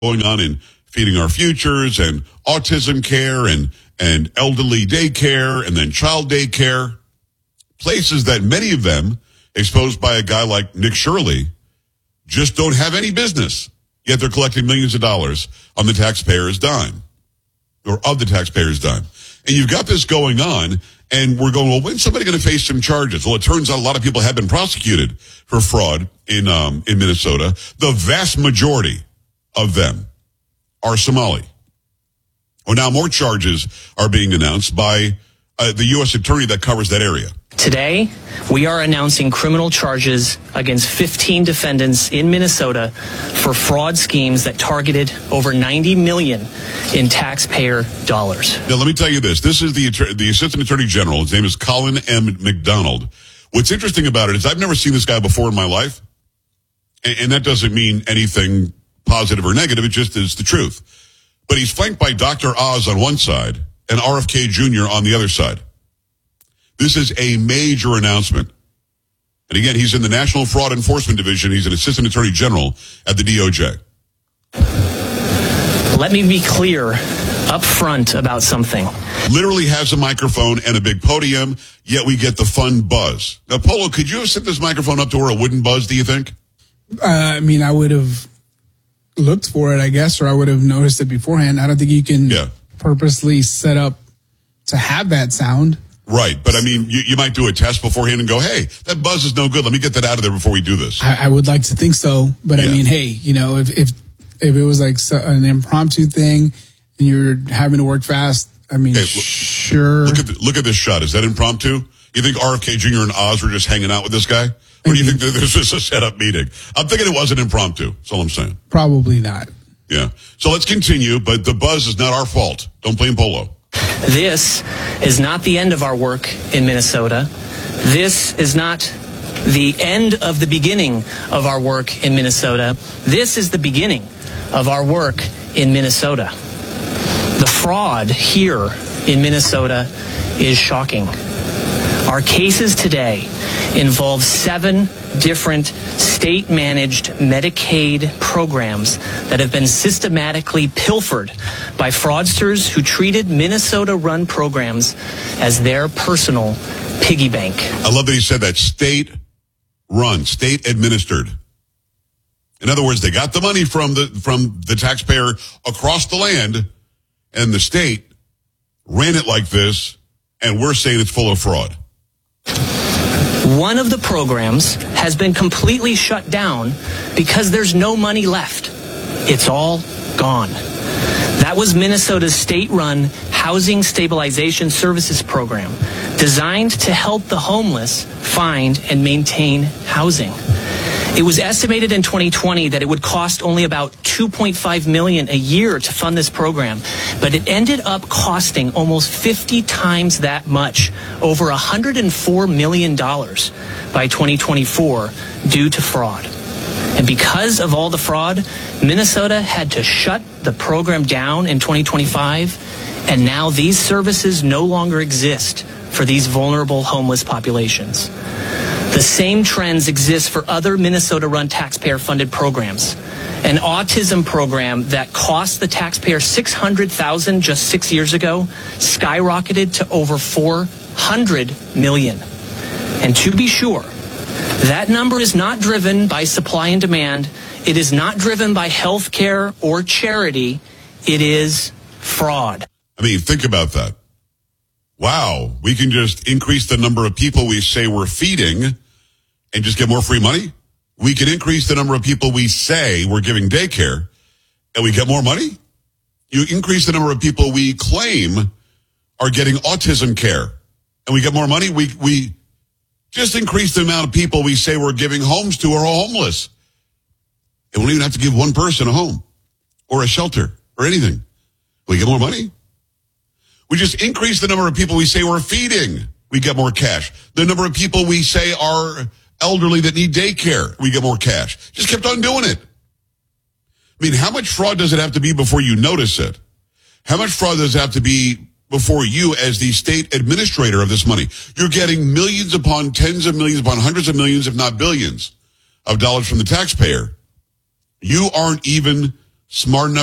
going on in Feeding Our Futures and autism care and elderly daycare and then child daycare. Places that many of them, exposed by a guy like Nick Shirley, just don't have any business. Yet they're collecting millions of dollars on the taxpayer's dime, or of the taxpayer's dime. And you've got this going on, and we're going, well, when's somebody going to face some charges? Well, it turns out a lot of people have been prosecuted for fraud in Minnesota. The vast majority of them are Somali. Well, now more charges are being announced by the U.S. attorney that covers that area. Today, we are announcing criminal charges against 15 defendants in Minnesota for fraud schemes that targeted over $90 million in taxpayer dollars. Now, let me tell you this. This is the Assistant Attorney General. His name is Colin M. McDonald. What's interesting about it is I've never seen this guy before in my life, and that doesn't mean anything positive or negative. It just is the truth. But he's flanked by Dr. Oz on one side and RFK Jr. on the other side. This is a major announcement. And again, he's in the National Fraud Enforcement Division. He's an Assistant Attorney General at the DOJ. Let me be clear up front about something. Literally has a microphone and a big podium, yet we get the fun buzz. Now, Polo, could you have set this microphone up to where it wouldn't buzz, do you think? I would have looked for it, I guess, or I would have noticed it beforehand. I don't think you can purposely set up to have that sound. Right, but you might do a test beforehand and go, hey, that buzz is no good. Let me get that out of there before we do this. I would like to think so, but hey, if it was like an impromptu thing and you're having to work fast, sure. Look at this shot. Is that impromptu? You think RFK Jr. and Oz were just hanging out with this guy? Or do you think that this was a set-up meeting? I'm thinking it wasn't impromptu. That's all I'm saying. Probably not. Yeah. So let's continue, but the buzz is not our fault. Don't blame Polo. This is not the end of our work in Minnesota. This is not the end of the beginning of our work in Minnesota. This is the beginning of our work in Minnesota. The fraud here in Minnesota is shocking. Our cases today involve 7 different state-managed Medicaid programs that have been systematically pilfered by fraudsters who treated Minnesota-run programs as their personal piggy bank. I love that he said that. State-run, state-administered. In other words, they got the money from the taxpayer across the land, and the state ran it like this, and we're saying it's full of fraud. One of the programs has been completely shut down because there's no money left. It's all gone. That was Minnesota's state-run Housing Stabilization Services Program, designed to help the homeless find and maintain housing. It was estimated in 2020 that it would cost only about $2.5 million a year to fund this program, but it ended up costing almost 50 times that much, over $104 million by 2024 due to fraud. And because of all the fraud, Minnesota had to shut the program down in 2025, and now these services no longer exist for these vulnerable homeless populations. The same trends exist for other Minnesota-run taxpayer-funded programs. An autism program that cost the taxpayer $600,000 just 6 years ago skyrocketed to over $400 million. And to be sure, that number is not driven by supply and demand. It is not driven by health care or charity. It is fraud. Think about that. Wow, we can just increase the number of people we say we're feeding and just get more free money? We can increase the number of people we say we're giving daycare and we get more money? You increase the number of people we claim are getting autism care and we get more money? We just increase the amount of people we say we're giving homes to are homeless. And we don't even have to give one person a home or a shelter or anything. We get more money? We just increase the number of people we say we're feeding. We get more cash. The number of people we say are elderly that need daycare, we get more cash. Just kept on doing it. How much fraud does it have to be before you notice it? How much fraud does it have to be before you, as the state administrator of this money, you're getting millions upon tens of millions upon hundreds of millions, if not billions, of dollars from the taxpayer? You aren't even smart enough